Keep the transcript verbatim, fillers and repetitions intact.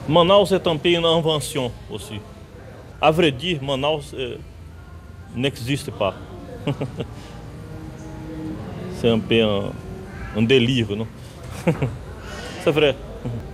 Manaus est un pays en invention aussi. À vrai dire, Manaus euh, n'existe pas. C'est un peu un, un délire, non? C'est vrai.